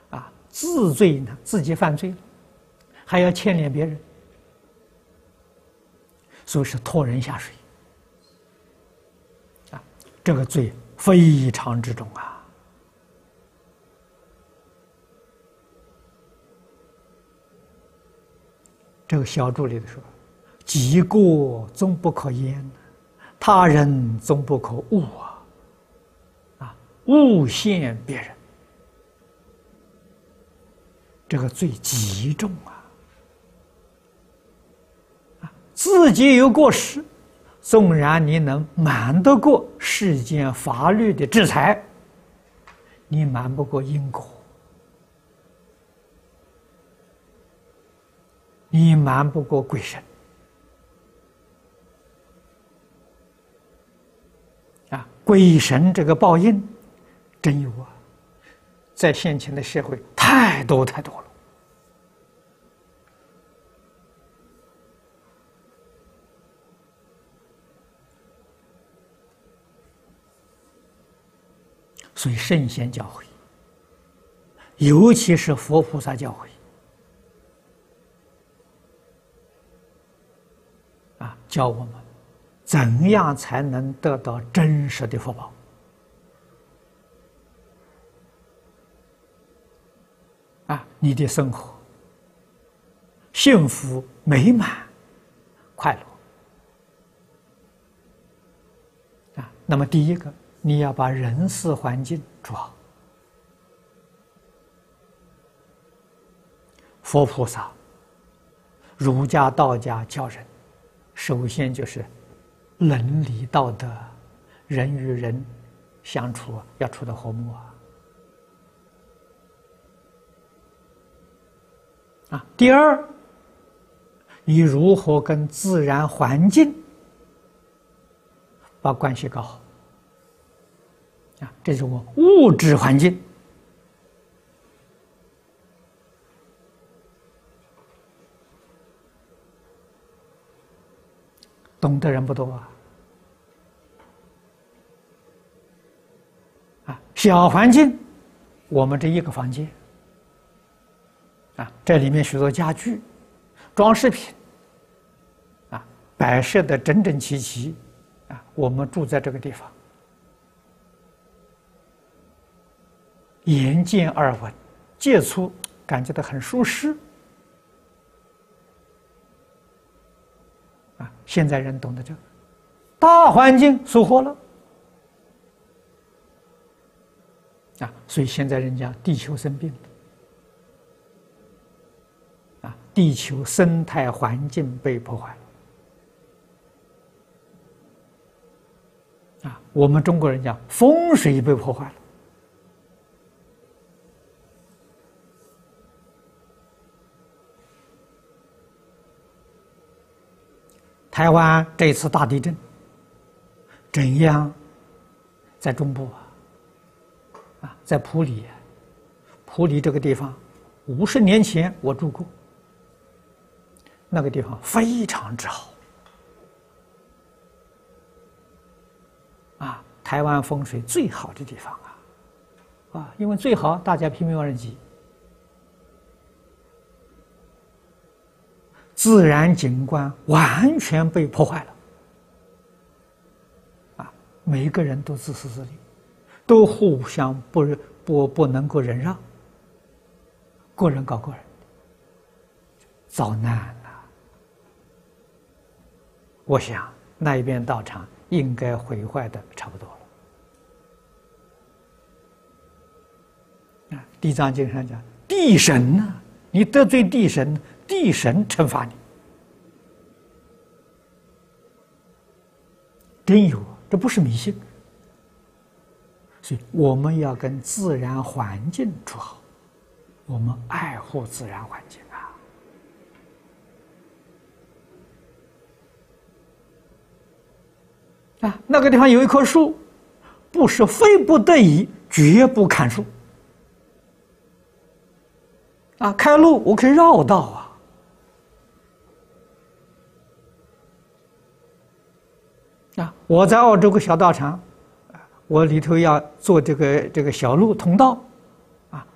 自罪呢，自己犯罪了，还要牵连别人，所以是拖人下水这个罪非常之重啊！这个小注里头说：“己过终不可焉，他人终不可恶诬陷别人，这个罪极重自己有过失，纵然你能瞒得过世间法律的制裁，你瞒不过因果，你瞒不过鬼神鬼神这个报应真有在现前的社会太多太多了。所以圣贤教诲，尤其是佛菩萨教诲教我们怎样才能得到真实的福报你的生活幸福美满快乐那么第一个，你要把人事环境处好。佛菩萨、儒家、道家教人，首先就是伦理道德，人与人相处要处得和睦第二，你如何跟自然环境把关系搞好这是我物质环境。懂的人不多小环境，我们这一个房间这里面许多家具、装饰品摆设的整整齐齐我们住在这个地方，眼见耳闻，接触感觉到很舒适现在人懂得这个，大环境疏忽了所以现在人家地球生病了地球生态环境被破坏了我们中国人讲风水被破坏了台湾这次大地震怎样在中部在埔里这个地方50年前我住过，那个地方非常之好台湾风水最好的地方因为最好大家拼命往上挤，自然景观完全被破坏了每一个人都自私自利，都互相不能够忍让，个人搞个人，遭难了。我想那一边道场应该毁坏的差不多了地藏经上讲地神你得罪地神，地神惩罚你，真有，这不是迷信。所以我们要跟自然环境处好，我们爱护自然环境那个地方有一棵树，不是非不得已绝不砍树开路我可以绕道我在澳洲个小道场，我里头要做这个小路通道